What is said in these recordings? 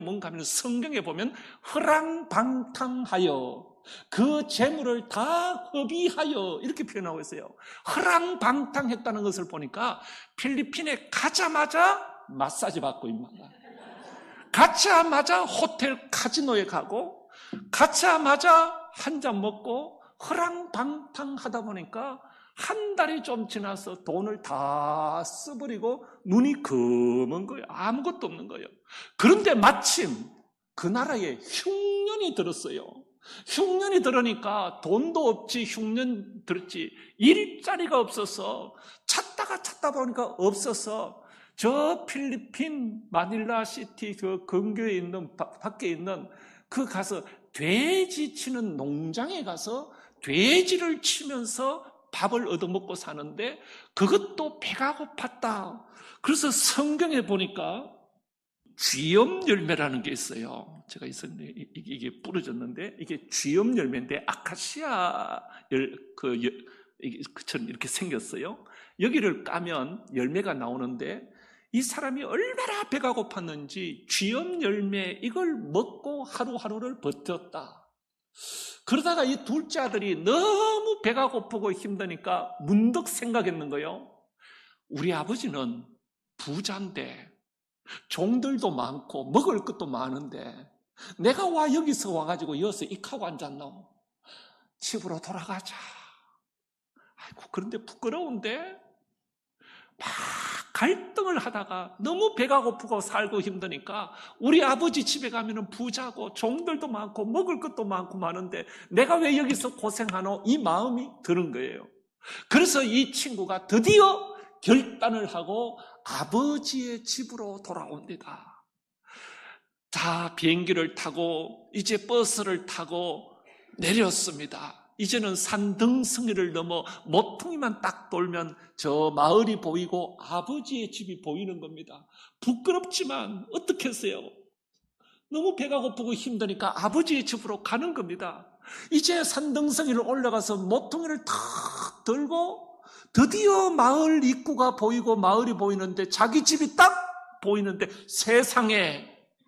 뭔가 하면 성경에 보면 허랑방탕하여 그 재물을 다 허비하여 이렇게 표현하고 있어요. 허랑방탕했다는 것을 보니까 필리핀에 가자마자 마사지 받고 임마가, 가자마자 호텔 카지노에 가고, 가자마자 한 잔 먹고 허랑방탕하다 보니까 한 달이 좀 지나서 돈을 다 써버리고 눈이 검은 거예요. 아무것도 없는 거예요. 그런데 마침 그 나라에 흉년이 들었어요. 흉년이 들으니까 돈도 없지, 흉년 들었지, 일자리가 없어서 찾다 보니까 없어서 저 필리핀 마닐라 시티 그 근교에 있는 밖에 있는 그 가서 돼지 치는 농장에 가서 돼지를 치면서 밥을 얻어먹고 사는데 그것도 배가 고팠다. 그래서 성경에 보니까 쥐염 열매라는 게 있어요. 제가 있었는데 이게 부러졌는데 이게 쥐염 열매인데 아카시아 그처럼 이렇게 생겼어요. 여기를 까면 열매가 나오는데 이 사람이 얼마나 배가 고팠는지 쥐염 열매 이걸 먹고 하루하루를 버텼다. 그러다가 이 둘째 아들이 너무 배가 고프고 힘드니까 문득 생각했는 거예요. 우리 아버지는 부자인데 종들도 많고 먹을 것도 많은데 내가 여기서 와가지고 여기서 익하고 앉았노. 집으로 돌아가자. 아이고, 그런데 부끄러운데 막 갈등을 하다가 너무 배가 고프고 살고 힘드니까 우리 아버지 집에 가면은 부자고 종들도 많고 먹을 것도 많고 많은데 내가 왜 여기서 고생하노? 이 마음이 드는 거예요. 그래서 이 친구가 드디어 결단을 하고 아버지의 집으로 돌아옵니다. 자, 비행기를 타고 이제 버스를 타고 내렸습니다. 이제는 산등성이를 넘어 모퉁이만 딱 돌면 저 마을이 보이고 아버지의 집이 보이는 겁니다. 부끄럽지만 어떻게 했어요? 너무 배가 고프고 힘드니까 아버지의 집으로 가는 겁니다. 이제 산등성이를 올라가서 모퉁이를 탁 들고 드디어 마을 입구가 보이고 마을이 보이는데 자기 집이 딱 보이는데 세상에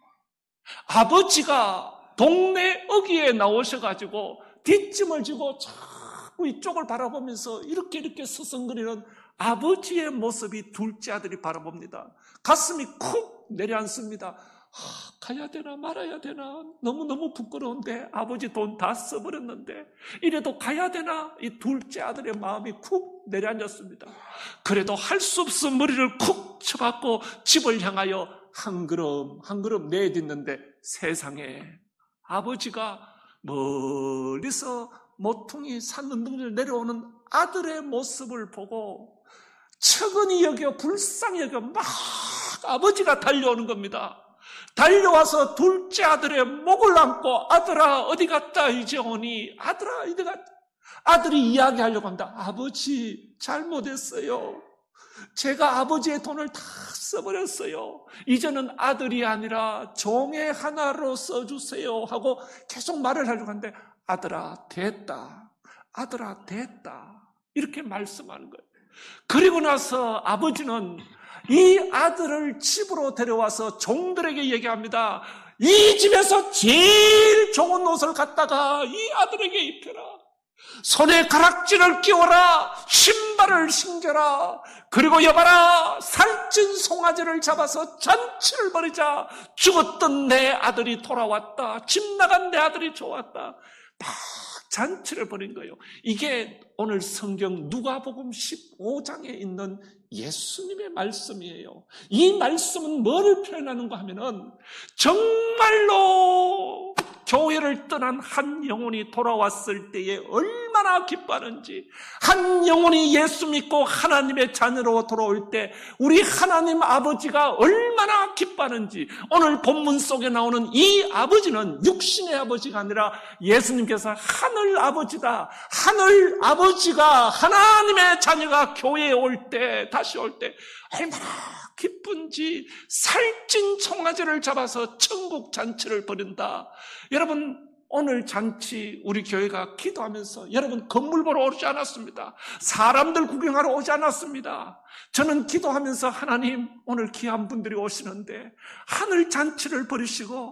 아버지가 동네 어귀에 나오셔가지고 뒷짐을 지고 자꾸 이쪽을 바라보면서 이렇게 서성거리는 아버지의 모습이 둘째 아들이 바라봅니다. 가슴이 쿡 내려앉습니다. 가야 되나 말아야 되나 너무너무 부끄러운데 아버지 돈 다 써버렸는데 이래도 가야 되나 이 둘째 아들의 마음이 쿡 내려앉았습니다. 그래도 할 수 없어 머리를 쿡 쳐갖고 집을 향하여 한 걸음 내딛는데 세상에 아버지가 멀리서 모퉁이 산 언덕을 내려오는 아들의 모습을 보고 측은히 여겨 불쌍히 여겨 막 아버지가 달려오는 겁니다. 달려와서 둘째 아들의 목을 안고 아들아 어디 갔다 이제 오니? 아들아 어디 갔다? 아들이 이야기하려고 합니다. 아버지 잘못했어요. 제가 아버지의 돈을 다 써버렸어요. 이제는 아들이 아니라 종의 하나로 써주세요 하고 계속 말을 하려고 하는데 아들아 됐다. 아들아 됐다. 이렇게 말씀하는 거예요. 그리고 나서 아버지는 이 아들을 집으로 데려와서 종들에게 얘기합니다. 이 집에서 제일 좋은 옷을 갖다가 이 아들에게 입혀라. 손에 가락지를 끼워라. 신발을 신겨라. 그리고 여봐라. 살찐 송아지를 잡아서 잔치를 벌이자. 죽었던 내 아들이 돌아왔다. 집 나간 내 아들이 좋았다. 막 잔치를 벌인 거예요. 이게 오늘 성경 누가복음 15장에 있는 예수님의 말씀이에요. 이 말씀은 뭐를 표현하는가 하면은 정말로 교회를 떠난 한 영혼이 돌아왔을 때에 얼마나 기뻐하는지, 한 영혼이 예수 믿고 하나님의 자녀로 돌아올 때 우리 하나님 아버지가 얼마나 기뻐하는지, 오늘 본문 속에 나오는 이 아버지는 육신의 아버지가 아니라 예수님께서 하늘 아버지다. 하늘 아버지가 하나님의 자녀가 교회에 올 때, 다시 올 때 얼마나 기쁜지 살찐 송아지를 잡아서 천국 잔치를 벌인다. 여러분, 오늘 잔치 우리 교회가 기도하면서 여러분 건물 보러 오지 않았습니다. 사람들 구경하러 오지 않았습니다. 저는 기도하면서 하나님 오늘 귀한 분들이 오시는데 하늘 잔치를 버리시고